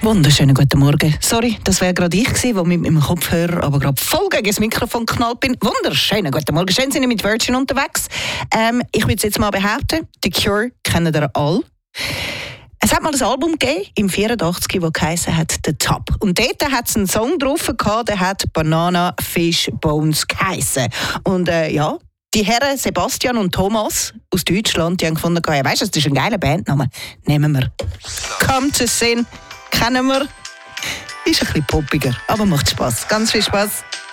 Wunderschönen guten Morgen. Sorry, das wäre gerade ich gewesen, der mit meinem Kopfhörer aber gerade voll gegen das Mikrofon geknallt bin. Wunderschönen guten Morgen. Schön sind Sie mit Virgin unterwegs. Ich würde jetzt mal behaupten, The Cure kennen ihr alle. Es hat mal ein Album gegeben, im 84, das geheissen hat «The Top». Und dort hat es einen Song drauf gehabt, der hat «Banana Fish Bones» geheissen. Und die Herren Sebastian und Thomas aus Deutschland, die haben gefunden, weißt du, das ist ein geiler Bandname. Nehmen wir. «Come to Sin» kennen wir. Ist ein bisschen poppiger, aber macht Spass. Ganz viel Spass.